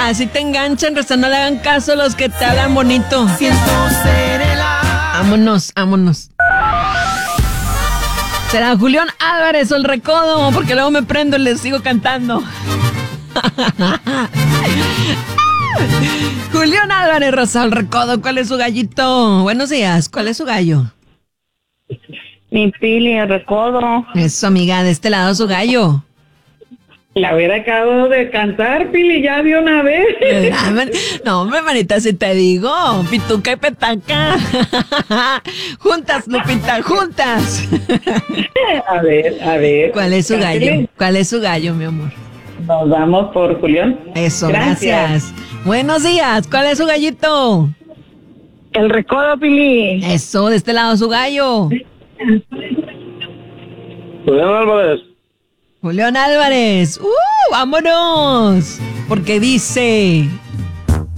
así te enganchan, Rosa, no le hagan caso a los que te hablan bonito. Vámonos. ¿Será Julián Álvarez o el Recodo? Porque luego me prendo y les sigo cantando. Julián Álvarez, Rosa, el Recodo, ¿cuál es su gallito? Buenos días, ¿cuál es su gallo? Mi Pili, el Recodo. Eso, amiga, de este lado su gallo. La hubiera acabado de cantar, Pili, ya de una vez. No, hombre, manita, si te digo, pituca y petaca. Juntas, Lupita, juntas. A ver. ¿Cuál es su gallo? ¿Cuál es su gallo, mi amor? Nos vamos por Julián. Eso, gracias. Buenos días, ¿cuál es su gallito? El Recodo, Pili. Eso, de este lado su gallo. Julián Álvarez. Julián Álvarez. ¡Vámonos! Porque dice...